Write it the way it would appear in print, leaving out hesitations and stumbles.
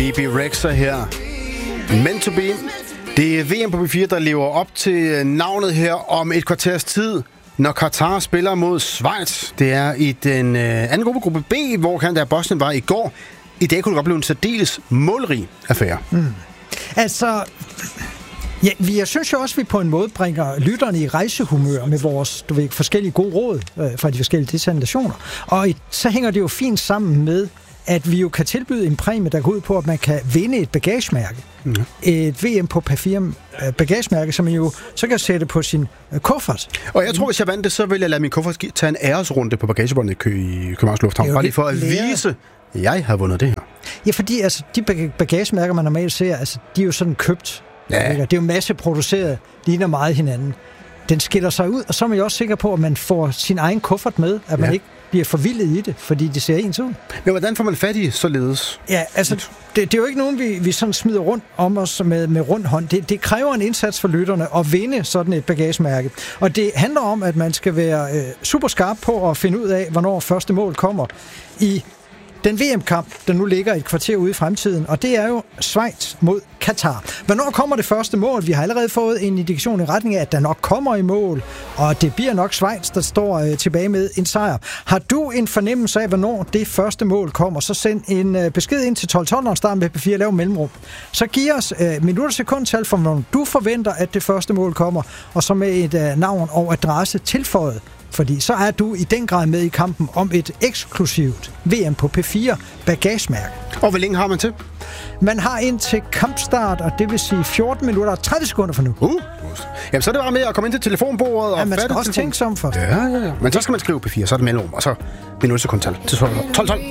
Bebe Rexha her. Meant to be. Det er VM på P4, der lever op til navnet her om et kvarters tid, når Katar spiller mod Schweiz. Det er i den anden gruppe B, hvor Canada og Bosnien var i går. I dag kunne det godt blive en særdeles målrig affære. Altså, ja, jeg synes jo også, at vi på en måde bringer lytterne i rejsehumør med vores, forskellige gode råd fra de forskellige destinationer. Og så hænger det jo fint sammen med, at vi jo kan tilbyde en præmie, der går ud på, at man kan vinde et bagagemærke. Et VM på P4 bagagemærke, som man jo så kan sætte på sin kuffert. Og jeg tror, hvis jeg vandt det, så vil jeg lade min kuffert tage en æresrunde på bagagebåndet i Københavns Lufthavn. Bare lige for at vise, at jeg har vundet det her. Ja, fordi altså, de bagagemærker, man normalt ser, altså, de er jo sådan købt. Ja. Det er jo masseproduceret, ligner meget hinanden. Den skiller sig ud, og så er man jo også sikker på, at man får sin egen kuffert med, at man ikke bliver forvildet i det, fordi det ser ens ud. Men hvordan får man fat i således? Ja, altså, det er jo ikke nogen, vi sådan smider rundt om os med rund hånd. Det kræver en indsats for lytterne at vinde sådan et bagagemærke. Og det handler om, at man skal være super skarp på at finde ud af, hvornår første mål kommer i den VM-kamp, der nu ligger et kvarter ude i fremtiden, og det er jo Schweiz mod Katar. Hvornår kommer det første mål? Vi har allerede fået en indikation i retning af, at der nok kommer i mål, og det bliver nok Schweiz, der står tilbage med en sejr. Har du en fornemmelse af, hvornår det første mål kommer, så send en besked ind til 1212, når starten med P4 laver mellemrum. Så giv os minut- og sekundtal for, hvornår du forventer, at det første mål kommer, og så med et navn og adresse tilføjet. Fordi så er du i den grad med i kampen om et eksklusivt VM på P4 bagagemærke. Og hvor længe har man til? Man har indtil kampstart, og det vil sige 14 minutter og 30 sekunder for nu. Jamen, så er det bare med at komme ind til telefonbordet. Ja, man skal også tænke sig om først. Ja. Men så skal man skrive P4, så er det mellemrum, og så minut sekundtal til 1212.